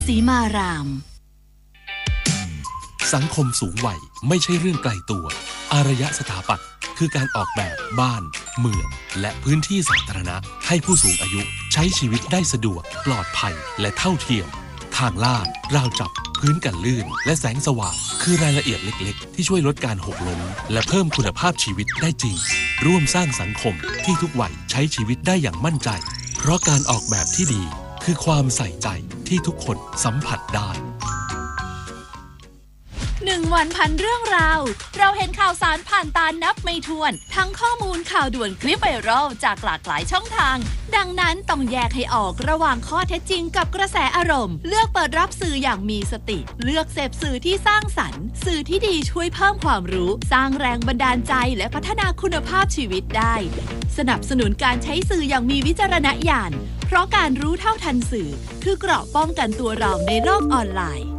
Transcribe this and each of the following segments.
ศรีมารามสังคมสูงวัยไม่ใช่เรื่องไกลตัวอารยสถาปัตย์คือการออกแบบบ้านเมืองและพื้นที่สาธารณะให้ผู้สูงอายุใช้ชีวิตได้สะดวกปลอดภัยและเท่าเทียมทางลาดราวจับพื้นกันลื่นและแสงสว่างคือรายละเอียดเล็กๆที่ช่วยลดการหกล้มและเพิ่มคุณภาพชีวิตได้จริงร่วมสร้างสังคมที่ทุกวัยใช้ชีวิตได้อย่างมั่นใจเพราะการออกแบบที่ดีคือความใส่ใจที่ทุกคนสัมผัสได้ 1 วันพันเรื่องราวเราเห็นข่าวสารผ่านตานับไม่ถ้วนทั้งข้อมูลข่าวด่วนคลิปไวรัลจากหลากหลายช่องทางดังนั้นต้องแยกให้ออกระหว่างข้อเท็จจริงกับกระแสอารมณ์เลือกเปิดรับสื่ออย่างมีสติเลือกเสพสื่อที่สร้างสรรค์สื่อที่ดีช่วยเพิ่มความรู้สร้างแรงบันดาลใจและพัฒนาคุณภาพชีวิตได้สนับสนุนการใช้สื่ออย่างมีวิจารณญาณเพราะการรู้เท่าทันสื่อคือเกราะป้องกันตัวเราในโลกออนไลน์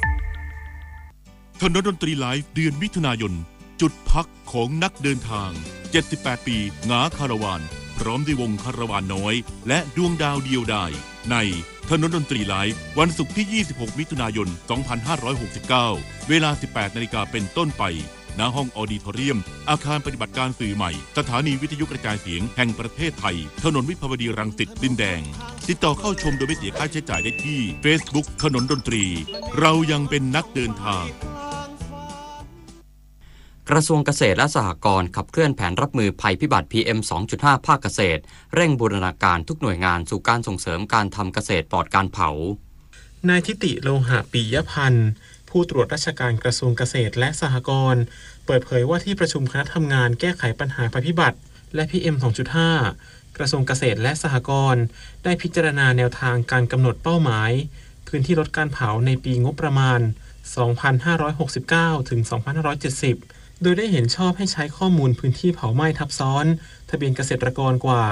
ถนนดนตรีไลฟ์เดือนมิถุนายนจุดพักของนักเดินทาง78ปีหงาคาราวานพร้อมด้วยวงคาราวานน้อยและดวงดาวเดียวดายในถนนดนตรีไลฟ์วันศุกร์ที่26มิถุนายน2569เวลา 18 นาฬิกาเป็นต้นไปณห้องออดิทอเรียมอาคารปฏิบัติการสื่อใหม่สถานีวิทยุกระจายเสียงแห่งประเทศไทยถนนวิภาวดีรังสิตดินแดงติดต่อเข้าชมโดยไม่เสียค่าใช้จ่ายได้ที่ Facebook ถนนดนตรีเรายังเป็นนักเดินทางกระทรวงเกษตรและสหกรณ์ขับเคลื่อนแผนรับมือภัยพิบัติ PM 2.5 ภาคเกษตรเร่งบูรณาการทุกหน่วยงานสู่การส่งเสริมการทำเกษตรปลอดการเผานายทิติโลหะปิยพันธ์ผู้ตรวจราชการกระทรวงเกษตรและสหกรณ์เปิดเผยว่าที่ประชุมคณะทำงานแก้ไขปัญหาภัยพิบัติและ PM 2.5 กระทรวงเกษตรและสหกรณ์ได้พิจารณาแนวทางการกำหนดเป้าหมายพื้นที่ลดการเผาในปีงบประมาณ 2569 ถึง 2570โดยได้เห็นชอบให้ใช้ข้อมูลพื้นที่เผาไหม้ทับซ้อนทะเบียนเกษตรกรกว่า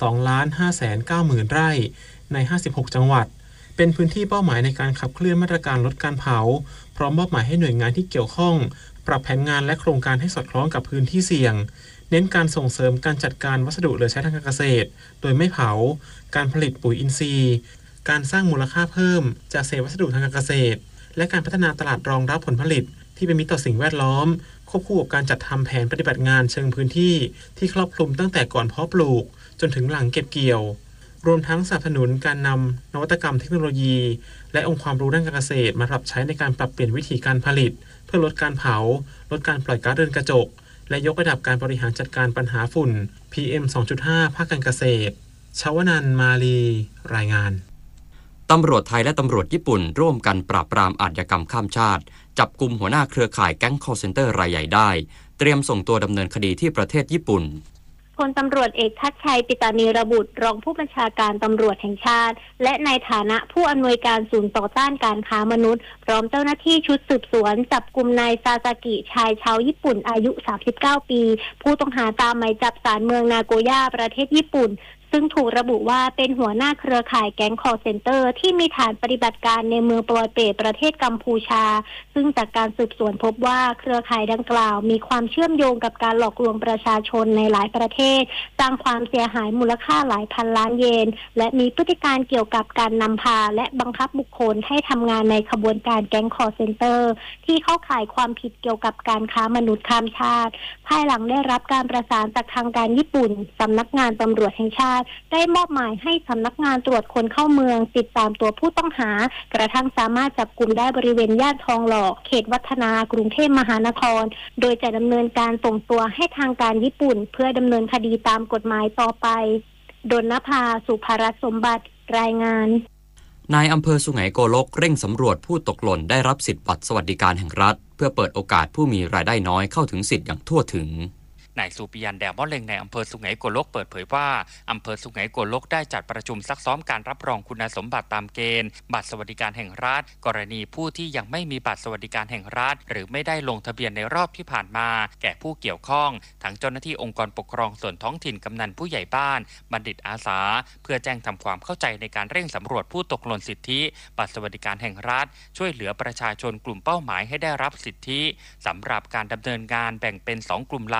2,590,000 ไร่ใน 56 จังหวัดเป็นพื้นที่เป้าหมายในการขับเคลื่อนมาตรการลดการเผาพร้อมมอบหมายให้หน่วยงานที่เกี่ยวข้องปรับแผนงานและโครงการให้สอดคล้องกับพื้นที่เสี่ยงเน้นการส่งเสริมการจัดการวัสดุเหลือใช้ทางการเกษตรโดยไม่เผาการผลิตปุ๋ยอินทรีย์การสร้างมูลค่าเพิ่มจากเศษวัสดุทางการเกษตรและการพัฒนาตลาดรองรับผลผลิตที่เป็นมิตรต่อสิ่งแวดล้อมควบคู่กับการจัดทำแผนปฏิบัติงานเชิงพื้นที่ที่ครอบคลุมตั้งแต่ก่อนเพาะปลูกจนถึงหลังเก็บเกี่ยวรวมทั้งสนับสนุนการนำนวัตกรรมเทคโนโลยีและองค์ความรู้ด้านการเกษตรมาปรับใช้ในการปรับเปลี่ยนวิธีการผลิตเพื่อลดการเผาลดการปล่อยก๊าซเรือนกระจกและยกระดับการบริหารจัดการปัญหาฝุ่น PM 2.5 ภาคการเกษตรชวนันท์มาลีรายงานตำรวจไทยและตำรวจญี่ปุ่นร่วมกันปราบปรามอาชญากรรมข้ามชาติจับกุมหัวหน้าเครือข่ายแก๊ง call center รายใหญ่ได้เตรียมส่งตัวดำเนินคดีที่ประเทศญี่ปุ่นพลตำรวจเอกทัชชัยปิตานีรบุตรรองผู้บัญชาการตำรวจแห่งชาติและในฐานะผู้อำนวยการศูนย์ต่อต้านการค้ามนุษย์พร้อมเจ้าหน้าที่ชุดสืบสวนจับกุมนายซาซากิชายชาวญี่ปุ่นอายุ39ปีผู้ต้องหาตามหมายจับศาลเมืองนาโกย่าประเทศญี่ปุ่นซึ่งถูกระบุว่าเป็นหัวหน้าเครือข่ายแก๊ง call center ที่มีฐานปฏิบัติการในเมืองปลอยเปรตประเทศกัมพูชาซึ่งจากการสืบสวนพบว่าเครือข่ายดังกล่าวมีความเชื่อมโยงกับการหลอกลวงประชาชนในหลายประเทศสร้างความเสียหายมูลค่าหลายพันล้านเยนและมีพฤติการเกี่ยวกับการนำพาและบังคับบุคคลให้ทำงานในขบวนการแก๊ง call center ที่เข้าข่ายความผิดเกี่ยวกับการค้ามนุษย์ข้ามชาติภายหลังได้รับการประสานจากทางการญี่ปุ่นสำนักงานตำรวจแห่งชาติได้มอบหมายให้สำนักงานตรวจคนเข้าเมืองติดตามตัวผู้ต้องหากระทั่งสามารถจับกุมได้บริเวณย่านทองหล่อเขตวัฒนากรุงเทพมหานครโดยจะดำเนินการส่งตัวให้ทางการญี่ปุ่นเพื่อดำเนินคดีตามกฎหมายต่อไปดลนภาสุภรัตน์สมบัติรายงานนายอำเภอสุไหงโกลกเร่งสำรวจผู้ตกหล่นได้รับสิทธิบัตรสวัสดิการแห่งรัฐเพื่อเปิดโอกาสผู้มีรายได้น้อยเข้าถึงสิทธิ์อย่างทั่วถึงนายสุปิยันแดงมะเร็งในอำเภอสุไหงโกลกเปิดเผยว่าอำเภอสุไหงโกลกได้จัดประชุมซักซ้อมการรับรองคุณสมบัติตามเกณฑ์บัตรสวัสดิการแห่งรัฐกรณีผู้ที่ยังไม่มีบัตรสวัสดิการแห่งรัฐหรือไม่ได้ลงทะเบียนในรอบที่ผ่านมาแก่ผู้เกี่ยวข้องทั้งเจ้าหน้าที่องค์กรปกครองส่วนท้องถิ่นกำนันผู้ใหญ่บ้านบัณฑิตอาสาเพื่อแจ้งทำความเข้าใจในการเร่งสำรวจผู้ตกหล่นสิทธิบัตรสวัสดิการแห่งรัฐช่วยเหลือประชาชนกลุ่มเป้าหมายให้ได้รับสิทธิสำหรับการดำเนินงานแบ่งเป็น2กลุ่มหลักได้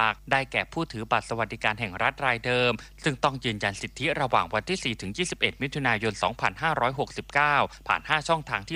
แก่ผู้ถือบัตรสวัสดิการแห่งรัฐรายเดิมซึ่งต้องยืนยันสิทธิระหว่างวันที่ 4 ถึง 21 มิถุนายน 2569 ผ่าน 5 ช่องทางที่